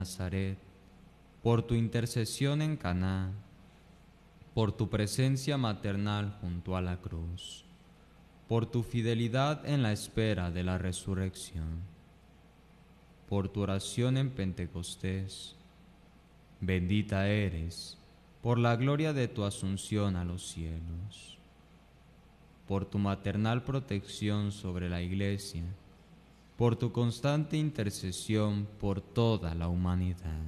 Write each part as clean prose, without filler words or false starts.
Nazaret, por tu intercesión en Caná, por tu presencia maternal junto a la cruz, por tu fidelidad en la espera de la resurrección, por tu oración en Pentecostés, bendita eres por la gloria de tu asunción a los cielos, por tu maternal protección sobre la Iglesia, por tu constante intercesión por toda la humanidad.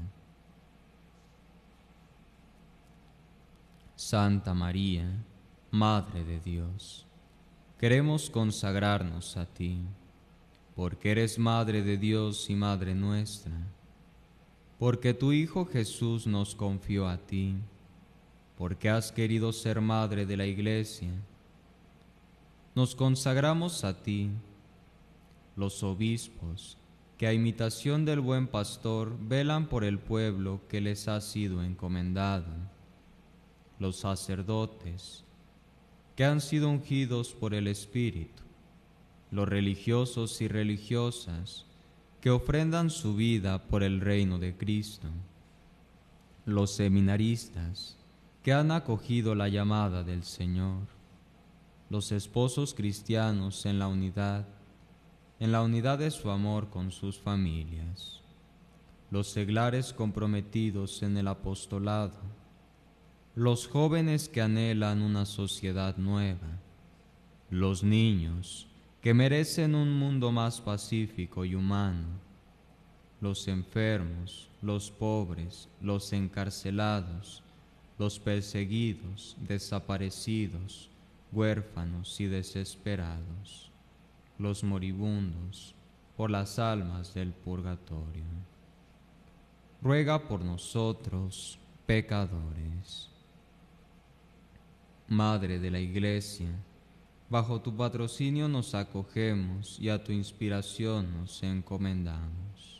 Santa María, Madre de Dios, queremos consagrarnos a ti, porque eres Madre de Dios y Madre nuestra, porque tu Hijo Jesús nos confió a ti, porque has querido ser Madre de la Iglesia. Nos consagramos a ti, los obispos, que a imitación del buen pastor velan por el pueblo que les ha sido encomendado, los sacerdotes, que han sido ungidos por el Espíritu, los religiosos y religiosas, que ofrendan su vida por el reino de Cristo, los seminaristas, que han acogido la llamada del Señor, los esposos cristianos en la unidad de su amor con sus familias, los seglares comprometidos en el apostolado, los jóvenes que anhelan una sociedad nueva, los niños que merecen un mundo más pacífico y humano, los enfermos, los pobres, los encarcelados, los perseguidos, desaparecidos, huérfanos y desesperados, los moribundos, por las almas del purgatorio. Ruega por nosotros, pecadores. Madre de la Iglesia, bajo tu patrocinio nos acogemos y a tu inspiración nos encomendamos.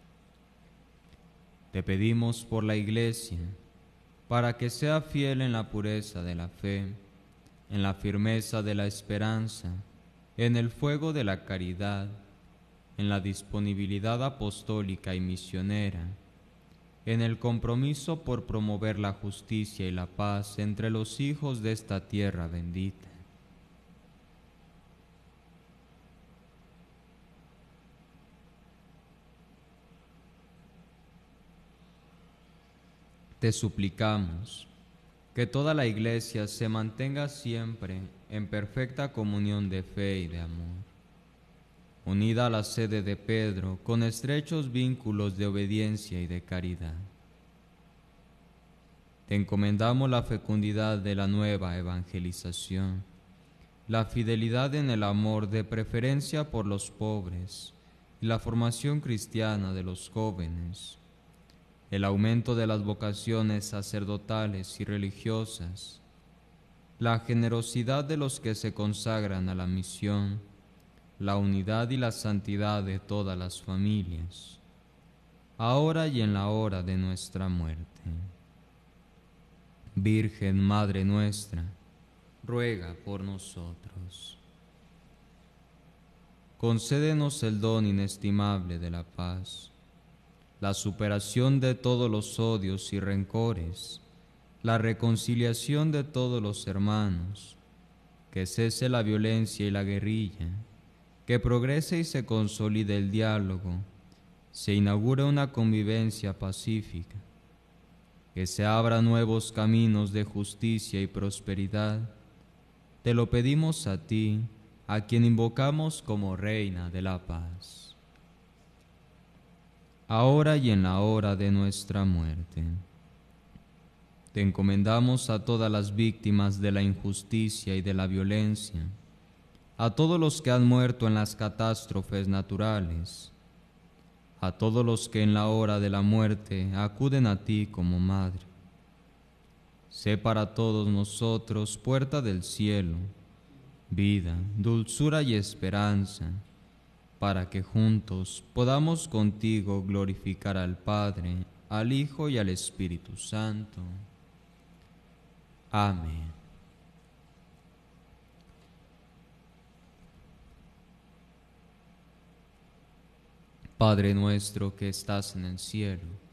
Te pedimos por la Iglesia, para que sea fiel en la pureza de la fe, en la firmeza de la esperanza, en el fuego de la caridad, en la disponibilidad apostólica y misionera, en el compromiso por promover la justicia y la paz entre los hijos de esta tierra bendita. Te suplicamos que toda la Iglesia se mantenga siempre en perfecta comunión de fe y de amor, unida a la sede de Pedro con estrechos vínculos de obediencia y de caridad. Te encomendamos la fecundidad de la nueva evangelización, la fidelidad en el amor de preferencia por los pobres y la formación cristiana de los jóvenes, el aumento de las vocaciones sacerdotales y religiosas, la generosidad de los que se consagran a la misión, la unidad y la santidad de todas las familias, ahora y en la hora de nuestra muerte. Virgen Madre nuestra, ruega por nosotros. Concédenos el don inestimable de la paz, la superación de todos los odios y rencores, la reconciliación de todos los hermanos, que cese la violencia y la guerrilla, que progrese y se consolide el diálogo, se inaugure una convivencia pacífica, que se abran nuevos caminos de justicia y prosperidad. Te lo pedimos a ti, a quien invocamos como Reina de la Paz, ahora y en la hora de nuestra muerte. Te encomendamos a todas las víctimas de la injusticia y de la violencia, a todos los que han muerto en las catástrofes naturales, a todos los que en la hora de la muerte acuden a ti como Madre. Sé para todos nosotros puerta del cielo, vida, dulzura y esperanza, para que juntos podamos contigo glorificar al Padre, al Hijo y al Espíritu Santo. Amén. Padre nuestro que estás en el cielo,